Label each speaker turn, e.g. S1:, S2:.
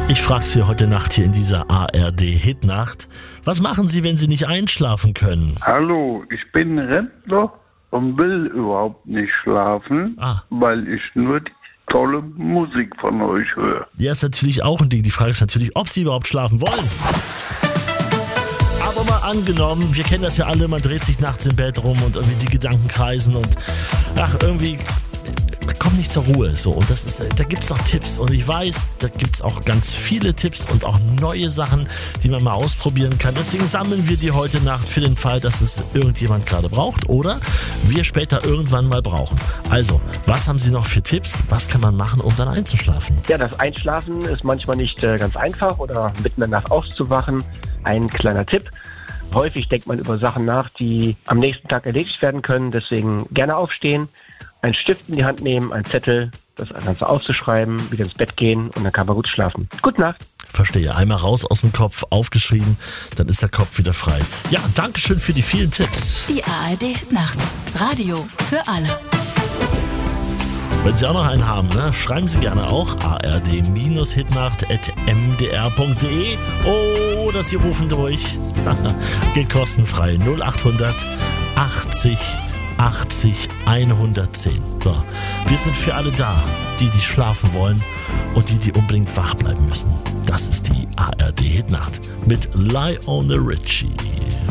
S1: Ich frage Sie heute Nacht hier in dieser ARD-Hitnacht. Was machen Sie, wenn Sie nicht einschlafen können?
S2: Hallo, ich bin Rentner und will überhaupt nicht schlafen, weil ich nur die tolle Musik von euch höre.
S1: Ja, ist natürlich auch ein Ding. Die Frage ist natürlich, ob Sie überhaupt schlafen wollen. Aber mal angenommen, wir kennen das ja alle, man dreht sich nachts im Bett rum und irgendwie die Gedanken kreisen und irgendwie man kommt nicht zur Ruhe. So. Und da gibt es noch Tipps. Und ich weiß, da gibt es auch ganz viele Tipps und auch neue Sachen, die man mal ausprobieren kann. Deswegen sammeln wir die heute Nacht für den Fall, dass es irgendjemand gerade braucht oder wir später irgendwann mal brauchen. Also, was haben Sie noch für Tipps? Was kann man machen, um dann einzuschlafen?
S3: Ja, das Einschlafen ist manchmal nicht ganz einfach oder mitten in der Nacht aufzuwachen. Ein kleiner Tipp. Häufig denkt man über Sachen nach, die am nächsten Tag erledigt werden können. Deswegen gerne aufstehen, einen Stift in die Hand nehmen, einen Zettel, das Ganze aufzuschreiben, wieder ins Bett gehen und dann kann man gut schlafen. Gute Nacht.
S1: Verstehe. Einmal raus aus dem Kopf, aufgeschrieben, dann ist der Kopf wieder frei. Ja, Dankeschön für die vielen Tipps.
S4: Die ARD-Nacht. Radio für alle.
S1: Wenn Sie auch noch einen haben, ne, schreiben Sie gerne auch ard-hitnacht@mdr.de oder Sie rufen durch. Geht kostenfrei 0800 80 80 110. So, wir sind für alle da, die schlafen wollen und die unbedingt wach bleiben müssen. Das ist die ARD-Hitnacht mit Lionel Richie.